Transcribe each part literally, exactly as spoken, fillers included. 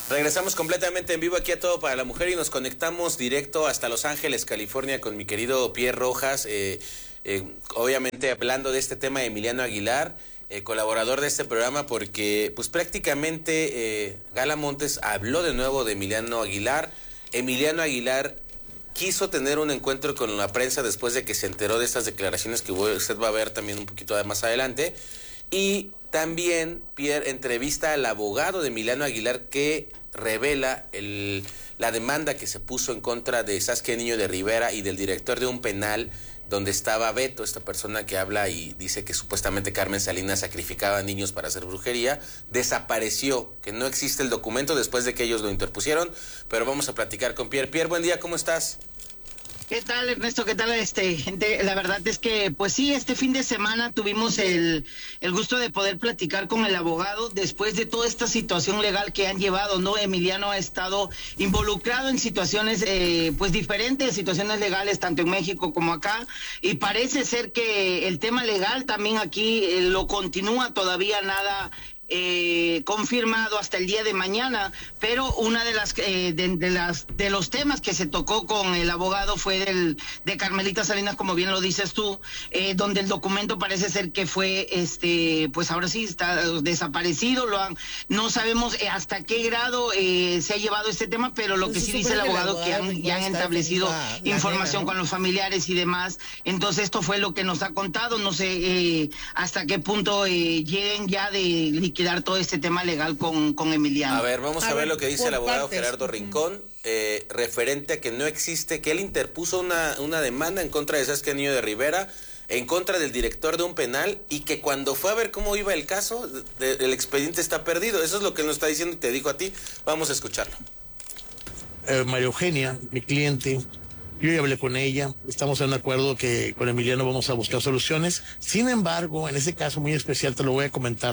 Regresamos completamente en vivo aquí a Todo para la Mujer y nos conectamos directo hasta Los Ángeles, California, con mi querido Pierre Rojas, eh, eh, obviamente hablando de este tema de Emiliano Aguilar, eh, colaborador de este programa, porque pues prácticamente eh, Gala Montes habló de nuevo de Emiliano Aguilar. Emiliano Aguilar quiso tener un encuentro con la prensa después de que se enteró de estas declaraciones que usted va a ver también un poquito más adelante. Y también Pierre entrevista al abogado de Emiliano Aguilar que revela el, la demanda que se puso en contra de Saskia Niño de Rivera y del director de un penal donde estaba Beto, esta persona que habla y dice que supuestamente Carmen Salinas sacrificaba niños para hacer brujería. Desapareció, que no existe el documento después de que ellos lo interpusieron, pero vamos a platicar con Pierre. Pierre, buen día, ¿cómo estás? ¿Qué tal, Ernesto? ¿Qué tal, este gente? La verdad es que, pues sí, este fin de semana tuvimos el, el gusto de poder platicar con el abogado después de toda esta situación legal que han llevado, ¿no? Emiliano ha estado involucrado en situaciones, eh, pues diferentes, situaciones legales, tanto en México como acá, y parece ser que el tema legal también aquí eh, lo continúa todavía nada Eh, confirmado hasta el día de mañana, pero una de las eh, de, de las de los temas que se tocó con el abogado fue del de Carmelita Salinas, como bien lo dices tú, eh, donde el documento parece ser que fue este pues ahora sí está desaparecido, lo han, no sabemos eh, hasta qué grado eh, se ha llevado este tema, pero lo pues que sí dice el abogado, el abogado que han, ya han establecido información, ¿no?, con los familiares y demás. Entonces esto fue lo que nos ha contado, no sé eh, hasta qué punto eh, lleguen ya de liquidar todo este tema legal con, con Emiliano. A ver, vamos a, a ver, ver lo que dice el abogado partes. Gerardo Rincón, eh, referente a que no existe, que él interpuso una, una demanda en contra de Saskia Niño de Rivera, en contra del director de un penal, y que cuando fue a ver cómo iba el caso, de, el expediente está perdido. Eso es lo que él nos está diciendo y te dijo a ti. Vamos a escucharlo. Eh, María Eugenia, mi cliente, yo ya hablé con ella, estamos en un acuerdo que con Emiliano vamos a buscar soluciones. Sin embargo, en ese caso muy especial te lo voy a comentar.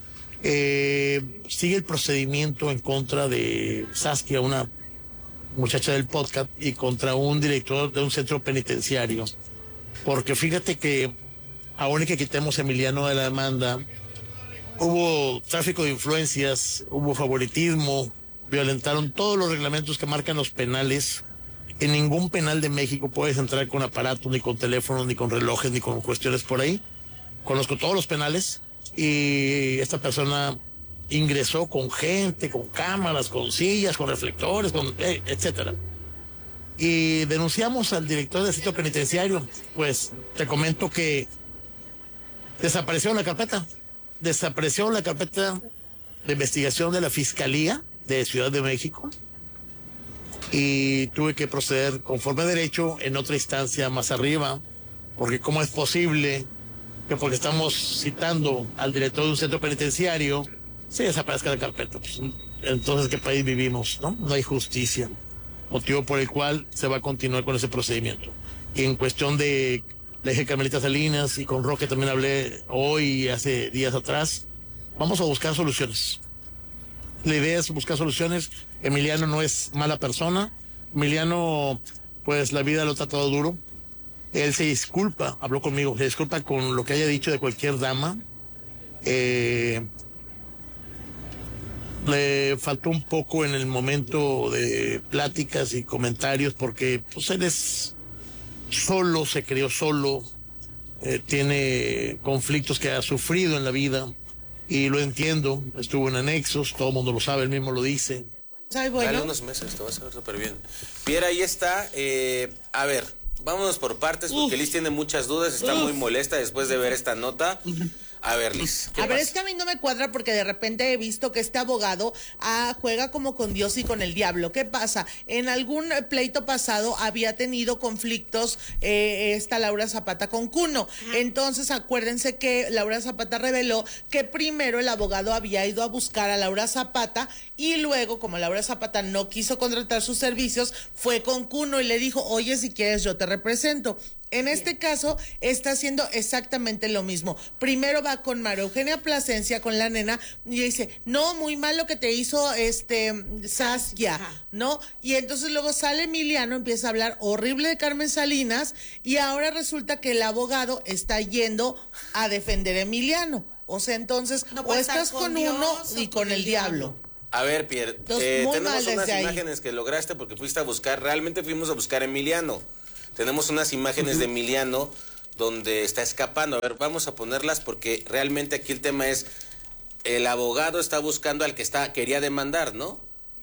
Eh, sigue el procedimiento en contra de Saskia, una muchacha del podcast, y contra un director de un centro penitenciario, porque fíjate que aún y que quitemos a Emiliano de la demanda, hubo tráfico de influencias, hubo favoritismo, violentaron todos los reglamentos que marcan los penales. En ningún penal de México puedes entrar con aparatos, ni con teléfonos, ni con relojes, ni con cuestiones por ahí. Conozco todos los penales. Y esta persona ingresó con gente, con cámaras, con sillas, con reflectores, con eh, etcétera. Y denunciamos al director del sitio penitenciario. Pues te comento que desapareció la carpeta. Desapareció la carpeta de investigación de la Fiscalía de Ciudad de México. Y tuve que proceder conforme a derecho en otra instancia más arriba, porque cómo es posible que porque estamos citando al director de un centro penitenciario se desaparezca la carpeta. Pues, entonces, ¿qué país vivimos? ¿No? No hay justicia, motivo por el cual se va a continuar con ese procedimiento. Y en cuestión de la eje Carmelita Salinas, y con Roque también hablé hoy y hace días atrás, vamos a buscar soluciones. La idea es buscar soluciones. Emiliano no es mala persona. Emiliano, pues la vida lo ha tratado duro. Él se disculpa, habló conmigo, se disculpa con lo que haya dicho de cualquier dama. Eh, le faltó un poco en el momento de pláticas y comentarios porque pues él es solo, se crió solo, eh, tiene conflictos que ha sufrido en la vida y lo entiendo, estuvo en anexos, todo el mundo lo sabe, él mismo lo dice. Bueno. Dale unos meses, te vas a ver súper bien. Pierre, ahí está, eh, a ver... Vámonos por partes, porque Uf. Liz tiene muchas dudas, está Uf. muy molesta después de ver esta nota. A ver, Liz, ¿qué A pasa? ver, es que a mí no me cuadra porque de repente he visto que este abogado ah, juega como con Dios y con el diablo. ¿Qué pasa? En algún pleito pasado había tenido conflictos eh, esta Laura Zapata con Cuno. Entonces, acuérdense que Laura Zapata reveló que primero el abogado había ido a buscar a Laura Zapata y luego, como Laura Zapata no quiso contratar sus servicios, fue con Cuno y le dijo, oye, si quieres yo te represento. En este Bien. caso, está haciendo exactamente lo mismo. Primero va con María Eugenia Plasencia, con la nena, y dice, no, muy mal lo que te hizo este Saskia, ¿no? Y entonces luego sale Emiliano, empieza a hablar horrible de Carmen Salinas, y ahora resulta que el abogado está yendo a defender a Emiliano. O sea, entonces, no o estás con, con uno y con, con el, el diablo. diablo. A ver, Pierre, eh, tenemos unas imágenes que lograste porque fuiste a buscar, realmente fuimos a buscar a Emiliano. Tenemos unas imágenes uh-huh. de Emiliano donde está escapando. A ver, vamos a ponerlas porque realmente aquí el tema es, el abogado está buscando al que está quería demandar, ¿no?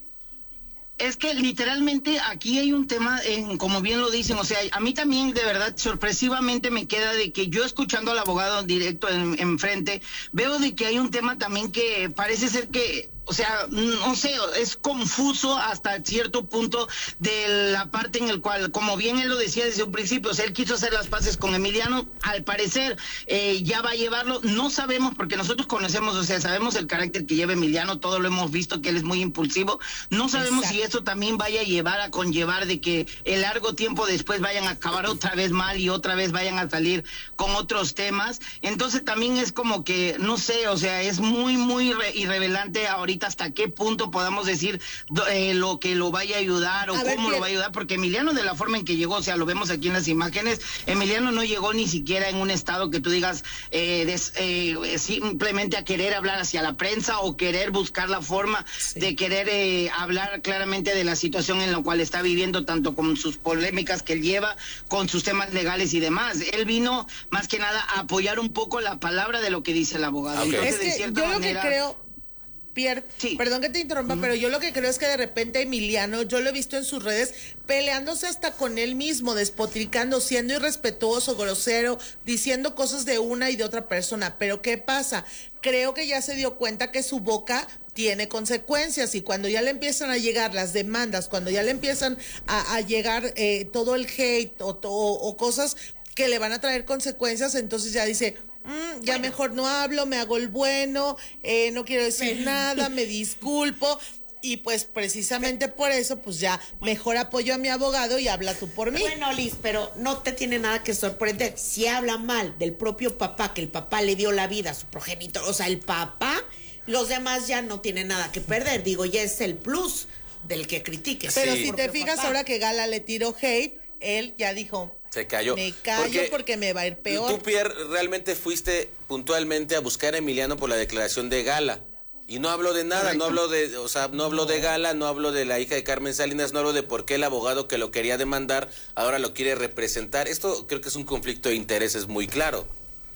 Es que literalmente aquí hay un tema, en, como bien lo dicen, o sea, a mí también de verdad sorpresivamente me queda de que yo escuchando al abogado directo en, enfrente, veo de que hay un tema también que parece ser que, o sea, no sé, es confuso hasta cierto punto de la parte en el cual, como bien él lo decía desde un principio, o sea, él quiso hacer las paces con Emiliano, al parecer eh, ya va a llevarlo, no sabemos porque nosotros conocemos, o sea, sabemos el carácter que lleva Emiliano, todo lo hemos visto que él es muy impulsivo, no sabemos Exacto. si eso también vaya a llevar a conllevar de que el largo tiempo después vayan a acabar otra vez mal y otra vez vayan a salir con otros temas, entonces también es como que, no sé, o sea, es muy, muy re- irrevelante ahorita hasta qué punto podamos decir eh, lo que lo vaya a ayudar o a cómo ver, lo va a ayudar, porque Emiliano de la forma en que llegó, o sea, lo vemos aquí en las imágenes, Emiliano no llegó ni siquiera en un estado que tú digas eh, des, eh, simplemente a querer hablar hacia la prensa o querer buscar la forma sí. de querer eh, hablar claramente de la situación en la cual está viviendo, tanto con sus polémicas que él lleva, con sus temas legales y demás. Él vino más que nada a apoyar un poco la palabra de lo que dice el abogado. Okay. Entonces, es que de cierta yo manera, lo que creo Pierre, sí. perdón que te interrumpa, mm. pero yo lo que creo es que de repente Emiliano, yo lo he visto en sus redes, peleándose hasta con él mismo, despotricando, siendo irrespetuoso, grosero, diciendo cosas de una y de otra persona. Pero ¿qué pasa? Creo que ya se dio cuenta que su boca tiene consecuencias y cuando ya le empiezan a llegar las demandas, cuando ya le empiezan a, a llegar eh, todo el hate o, o, o cosas que le van a traer consecuencias, entonces ya dice... Mm, ya bueno. mejor no hablo, me hago el bueno, eh, no quiero decir nada, me disculpo y pues precisamente por eso pues ya mejor apoyo a mi abogado y habla tú por mí. Bueno, Liz, pero no te tiene nada que sorprender. Si habla mal del propio papá, que el papá le dio la vida a su progenitor, o sea, el papá, los demás ya no tienen nada que perder, digo, ya es el plus del que critiques. Pero sí. si te fijas papá. Ahora que Gala le tiró hate, él ya dijo... Se cayó. Me callo porque, porque me va a ir peor. Tú, Pierre, realmente fuiste puntualmente a buscar a Emiliano por la declaración de Gala. Y no habló de nada, Correcto. no habló de, o sea, no habló de Gala, no habló de la hija de Carmen Salinas, no habló de por qué el abogado que lo quería demandar ahora lo quiere representar. Esto creo que es un conflicto de intereses muy claro.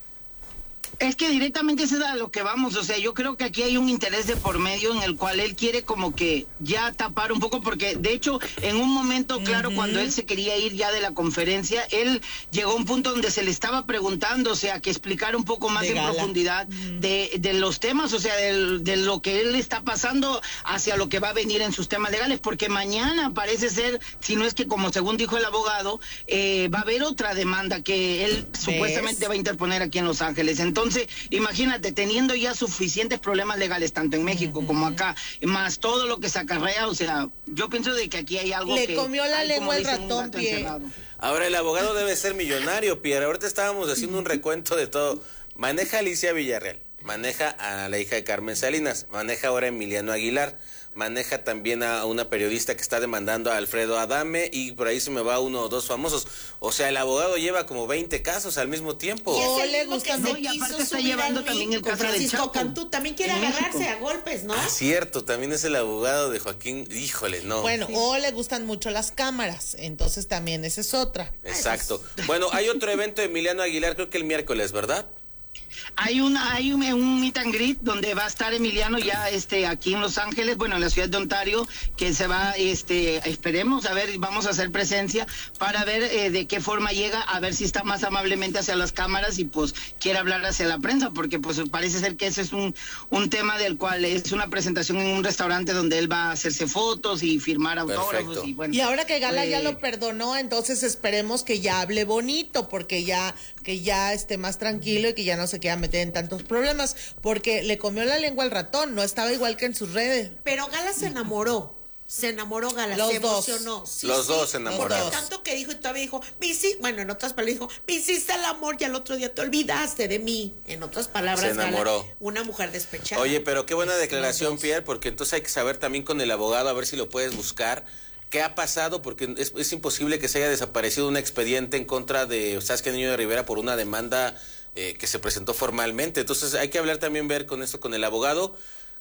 Es que directamente es a lo que vamos, o sea, yo creo que aquí hay un interés de por medio en el cual él quiere como que ya tapar un poco, porque de hecho en un momento, claro, uh-huh. cuando él se quería ir ya de la conferencia, él llegó a un punto donde se le estaba preguntando, o sea, que explicara un poco más de en Gala. profundidad uh-huh. de, de los temas, o sea, de, de lo que él está pasando hacia lo que va a venir en sus temas legales, porque mañana parece ser, si no es que como según dijo el abogado, eh, va a haber otra demanda que él ¿Ves? supuestamente va a interponer aquí en Los Ángeles. Entonces, Entonces, imagínate, teniendo ya suficientes problemas legales, tanto en México uh-huh. como acá, más todo lo que se acarrea, o sea, yo pienso de que aquí hay algo Le que... Le comió la hay, lengua el dicen, ratón, Pierre. Ahora, el abogado debe ser millonario, Pierre. Ahorita estábamos haciendo un recuento de todo. Maneja a Alicia Villarreal, maneja a la hija de Carmen Salinas, maneja ahora a Emiliano Aguilar, maneja también a una periodista que está demandando a Alfredo Adame y por ahí se me va uno o dos famosos. O sea, el abogado lleva como veinte casos al mismo tiempo. Y es oh, el le mismo gusta, que no, se y quiso aparte está subir llevando al también el con caso de Francisco Chapo. Cantú, también quiere en agarrarse México. a golpes, ¿no? Ah, cierto, también es el abogado de Joaquín, híjole, no. Bueno, Sí. o le gustan mucho las cámaras, entonces también esa es otra. Exacto. Bueno, hay otro evento de Emiliano Aguilar, creo que el miércoles, ¿verdad? Hay una, hay un, un meet and greet donde va a estar Emiliano ya este aquí en Los Ángeles, bueno, en la ciudad de Ontario, que se va, este, esperemos, a ver, vamos a hacer presencia para ver eh, de qué forma llega, a ver si está más amablemente hacia las cámaras y pues quiere hablar hacia la prensa, porque pues parece ser que ese es un, un tema del cual es una presentación en un restaurante donde él va a hacerse fotos y firmar autógrafos. Y, bueno, y ahora que Gala pues, ya lo perdonó, entonces esperemos que ya hable bonito, porque ya, que ya esté más tranquilo y que ya no se quiera meter en tantos problemas, porque le comió la lengua al ratón, no estaba igual que en sus redes. Pero Gala se enamoró. Se enamoró Gala, Los se dos. emocionó. Sí, Los sí, dos se enamoraron. Porque tanto que dijo y todavía dijo, me hiciste, bueno, en otras palabras dijo, me hiciste el amor y al otro día te olvidaste de mí. En otras palabras, Se enamoró. Gala, una mujer despechada. Oye, pero qué buena Es declaración, Pierre, porque entonces hay que saber también con el abogado, a ver si lo puedes buscar. ¿Qué ha pasado? Porque es, es imposible que se haya desaparecido un expediente en contra de Saskia Niño de Rivera por una demanda eh, que se presentó formalmente. Entonces hay que hablar también, ver con esto con el abogado.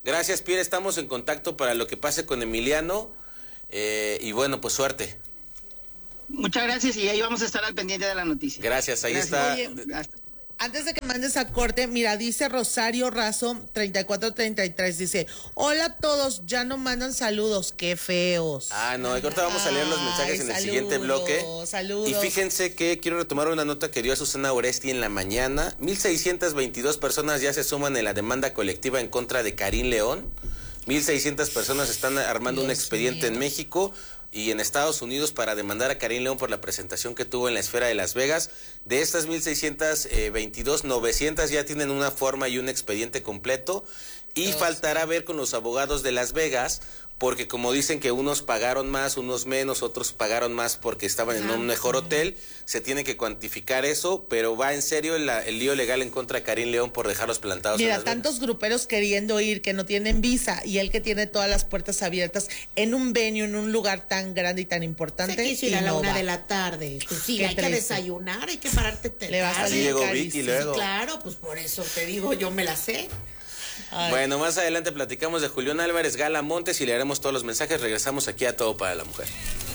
Gracias, Pierre, estamos en contacto para lo que pase con Emiliano, eh, y bueno, pues suerte. Muchas gracias y ahí vamos a estar al pendiente de la noticia. Gracias, ahí Gracias. está. Oye, hasta- Antes de que mandes a corte, mira, dice Rosario Razo treinta y cuatro treinta y tres, dice, hola a todos, ya no mandan saludos, qué feos. Ah, no, ahorita vamos a leer los mensajes Ay, en el saludos, siguiente bloque. saludos. Y fíjense que quiero retomar una nota que dio a Susana Oresti en la mañana. mil seiscientas veintidós personas ya se suman en la demanda colectiva en contra de Karim León. mil seiscientas personas están armando un Dios expediente mío. en México y en Estados Unidos para demandar a Karim León por la presentación que tuvo en la esfera de Las Vegas. De estas mil seiscientas veintidós, novecientas ya tienen una forma y un expediente completo. Y Dios. faltará ver con los abogados de Las Vegas, porque como dicen que unos pagaron más, unos menos, otros pagaron más porque estaban en un mejor hotel, se tiene que cuantificar eso, pero va en serio el, el lío legal en contra de Karim León por dejarlos plantados en Mira, Las Vegas. tantos gruperos queriendo ir que no tienen visa y él que tiene todas las puertas abiertas en un venue, en un lugar tan grande y tan importante. Se quiso ir y a la no una va. de la tarde. Pues sí, Qué hay que triste. desayunar, hay que pararte Le va a temprano. Así salir llegó carísimo. Vicky Sí, luego. claro, pues por eso te digo, yo me la sé. Ay. Bueno, más adelante platicamos de Julián Álvarez, Gala Montes y le haremos todos los mensajes. Regresamos aquí a Todo para la Mujer.